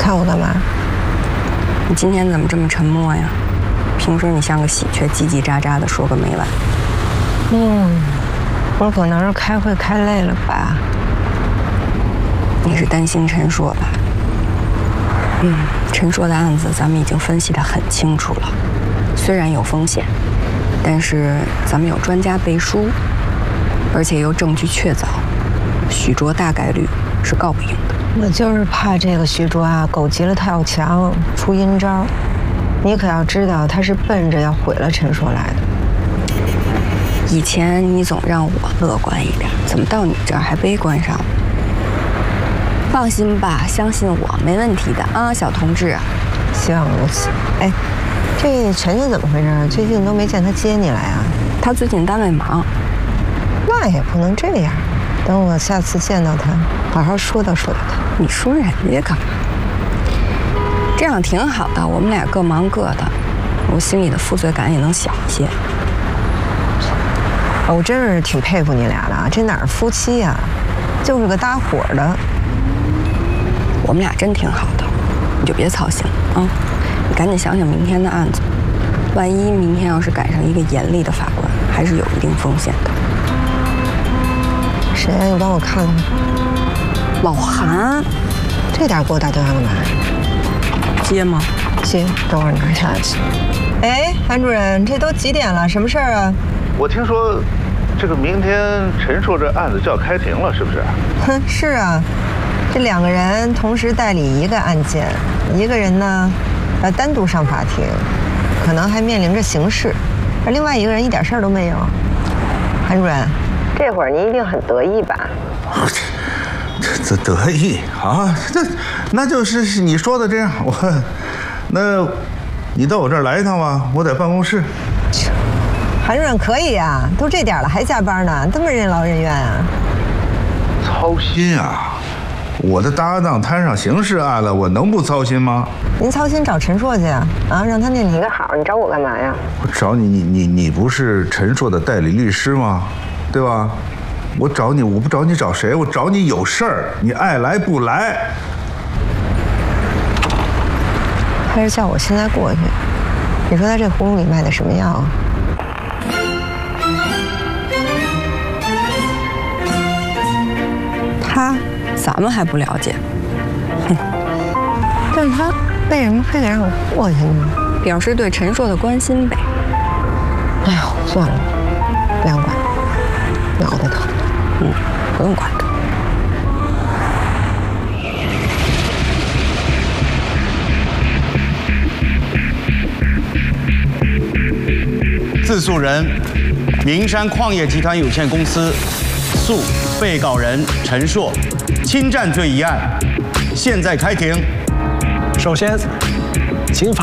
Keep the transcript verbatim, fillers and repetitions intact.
看我干嘛？ 你今天怎么这么沉默呀？平时你像个喜鹊，叽叽喳喳的说个没完。 嗯，我可能是开会开累了吧？ 你是担心陈硕吧？嗯，陈硕的案子咱们已经分析得很清楚了，虽然有风险，但是咱们有专家背书，而且又证据确凿，许卓大概率是告不赢的。 我就是怕这个许卓啊，狗急了跳墙，出阴招。你可要知道，他是奔着要毁了陈硕来的。 以前你总让我乐观一点，怎么到你这儿还悲观上了？放心吧，相信我，没问题的啊，小同志。 希望如此。哎，这陈晨怎么回事？最近都没见他接你来啊？ 他最近单位忙。 那也不能这样。等我下次见到他，好好说道说道他。 你说人家干嘛？这样挺好的，我们俩各忙各的，我心里的负罪感也能小一些。 我真是挺佩服你俩的，这哪是夫妻呀、啊，就是个搭伙的。 我们俩真挺好的，你就别操心了啊！你赶紧想想明天的案子，万一明天要是赶上一个严厉的法官，还是有一定风险的。 谁呀？你帮我看看。 老韩， 这点给我打电话干嘛？ 接吗？ 接，等会儿拿下去。哎，韩主任，这都几点了？什么事儿啊？ 我听说，这个明天陈硕这案子就要开庭了，是不是？ 哼，是啊。这两个人同时代理一个案件，一个人呢要单独上法庭，可能还面临着刑事，而另外一个人一点事儿都没有。韩主任，这会儿您一定很得意吧？ 这这得意啊，这那就是你说的这样。我，那，你到我这儿来一趟吧，我在办公室。 韩主任可以啊，都这点了还加班呢，这么任劳任怨啊？ 操心啊！我的搭档摊上刑事案了，我能不操心吗？ 您操心找陈硕去啊，啊，让他念你一个好，你找我干嘛呀？ 我找你，你你你不是陈硕的代理律师吗？对吧？我找你，我不找你找谁？我找你有事儿，你爱来不来？ 还是叫我现在过去？你说他这葫芦里卖的什么药啊？ 他。咱们还不了解， 哼！但是他为什么非得让我过去呢？ 表示对陈硕的关心呗。 哎呦，算了，不想管，脑袋疼。 嗯，不用管他。 自诉人：名山矿业集团有限公司，诉被告人陈硕。侵占罪一案，现在开庭。 首先，请法。